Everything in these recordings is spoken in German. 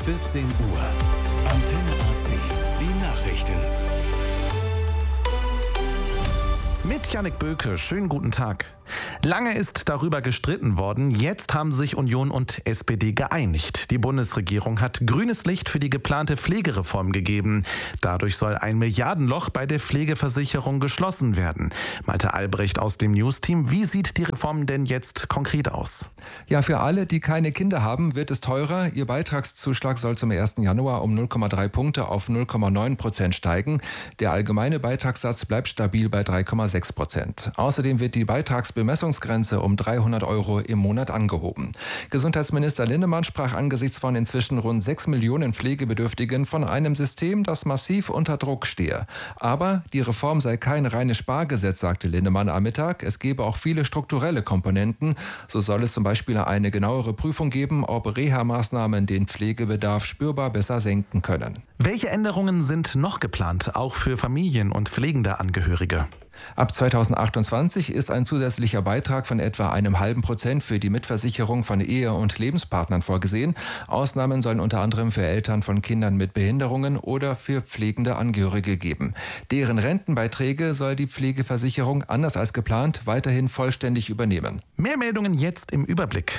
14 Uhr. Antenne AC. Die Nachrichten. Mit Jannik Böke, schönen guten Tag. Lange ist darüber gestritten worden, jetzt haben sich Union und SPD geeinigt. Die Bundesregierung hat grünes Licht für die geplante Pflegereform gegeben. Dadurch soll ein Milliardenloch bei der Pflegeversicherung geschlossen werden. Malte Albrecht aus dem News-Team, wie sieht die Reform denn jetzt konkret aus? Ja, für alle, die keine Kinder haben, wird es teurer. Ihr Beitragszuschlag soll zum 1. Januar um 0,3 Punkte auf 0,9% steigen. Der allgemeine Beitragssatz bleibt stabil bei 3,6%. Außerdem wird die Beitragsbemessungsgrenze um 300 € im Monat angehoben. Gesundheitsminister Linnemann sprach angesichts von inzwischen rund 6 Millionen Pflegebedürftigen von einem System, das massiv unter Druck stehe. Aber die Reform sei kein reines Spargesetz, sagte Linnemann am Mittag. Es gebe auch viele strukturelle Komponenten. So soll es zum Beispiel eine genauere Prüfung geben, ob Reha-Maßnahmen den Pflegebedarf spürbar besser senken können. Welche Änderungen sind noch geplant, auch für Familien und pflegende Angehörige? Ab 2028 ist ein zusätzlicher Beitrag von etwa 0,5% für die Mitversicherung von Ehe- und Lebenspartnern vorgesehen. Ausnahmen sollen unter anderem für Eltern von Kindern mit Behinderungen oder für pflegende Angehörige geben. Deren Rentenbeiträge soll die Pflegeversicherung, anders als geplant, weiterhin vollständig übernehmen. Mehr Meldungen jetzt im Überblick.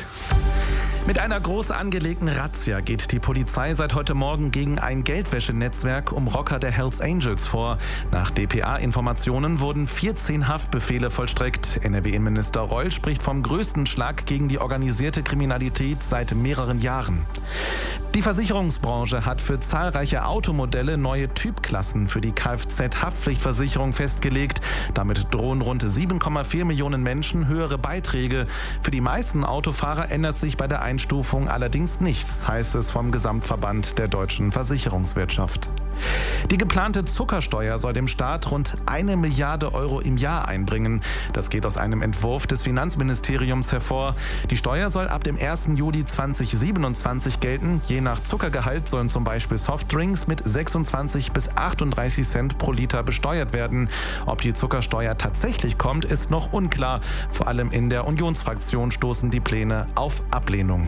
Mit einer groß angelegten Razzia geht die Polizei seit heute Morgen gegen ein Geldwäschenetzwerk um Rocker der Hells Angels vor. Nach dpa-Informationen wurden 14 Haftbefehle vollstreckt. NRW-Innenminister Reul spricht vom größten Schlag gegen die organisierte Kriminalität seit mehreren Jahren. Die Versicherungsbranche hat für zahlreiche Automodelle neue Typklassen für die Kfz-Haftpflichtversicherung festgelegt. Damit drohen rund 7,4 Millionen Menschen höhere Beiträge. Für die meisten Autofahrer ändert sich bei der Einstufung allerdings nichts, heißt es vom Gesamtverband der deutschen Versicherungswirtschaft. Die geplante Zuckersteuer soll dem Staat rund 1 Milliarde € im Jahr einbringen. Das geht aus einem Entwurf des Finanzministeriums hervor. Die Steuer soll ab dem 1. Juli 2027 gelten. Je nach Zuckergehalt sollen zum Beispiel Softdrinks mit 26 bis 38 Cent pro Liter besteuert werden. Ob die Zuckersteuer tatsächlich kommt, ist noch unklar. Vor allem in der Unionsfraktion stoßen die Pläne auf Ablehnung.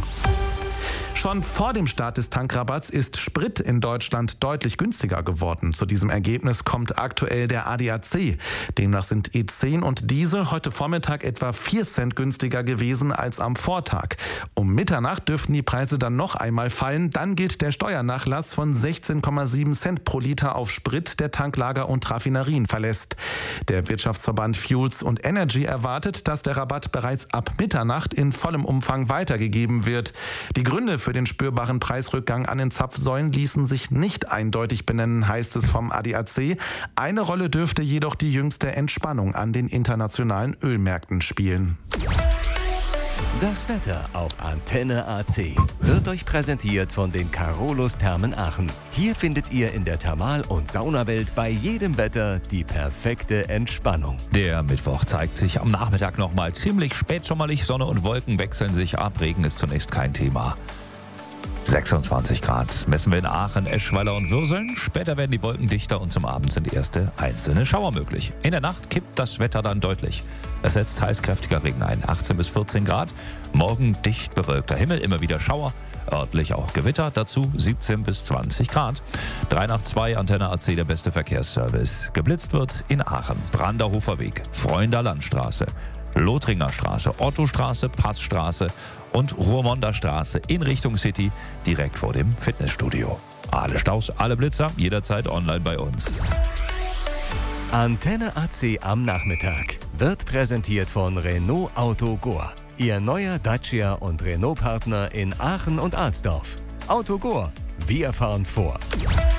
Schon vor dem Start des Tankrabatts ist Sprit in Deutschland deutlich günstiger geworden. Zu diesem Ergebnis kommt aktuell der ADAC. Demnach sind E10 und Diesel heute Vormittag etwa 4 Cent günstiger gewesen als am Vortag. Um Mitternacht dürften die Preise dann noch einmal fallen. Dann gilt der Steuernachlass von 16,7 Cent pro Liter auf Sprit, der Tanklager und Raffinerien verlässt. Der Wirtschaftsverband Fuels und Energy erwartet, dass der Rabatt bereits ab Mitternacht in vollem Umfang weitergegeben wird. Die Gründe für den spürbaren Preisrückgang an den Zapfsäulen ließen sich nicht eindeutig benennen, heißt es vom ADAC. Eine Rolle dürfte jedoch die jüngste Entspannung an den internationalen Ölmärkten spielen. Das Wetter auf Antenne AC wird euch präsentiert von den Carolus Thermen Aachen. Hier findet ihr in der Thermal- und Saunawelt bei jedem Wetter die perfekte Entspannung. Der Mittwoch zeigt sich am Nachmittag nochmal ziemlich spätsommerlich. Sonne und Wolken wechseln sich ab. Regen ist zunächst kein Thema. 26 Grad messen wir in Aachen, Eschweiler und Würseln. Später werden die Wolken dichter und zum Abend sind erste einzelne Schauer möglich. In der Nacht kippt das Wetter dann deutlich. Es setzt teils kräftiger Regen ein, 18 bis 14 Grad. Morgen dicht bewölkter Himmel, immer wieder Schauer. Örtlich auch Gewitter, dazu 17 bis 20 Grad. 3 nach 2, Antenne AC, der beste Verkehrsservice. Geblitzt wird in Aachen, Branderhofer Weg, Freunda Landstraße, Lothringer Straße, Ottostraße, Passstraße und Ruhrmonder Straße in Richtung City, direkt vor dem Fitnessstudio. Alle Staus, alle Blitzer, jederzeit online bei uns. Antenne AC am Nachmittag wird präsentiert von Renault Autogor. Ihr neuer Dacia und Renault-Partner in Aachen und Alsdorf. Autogor, wir fahren vor.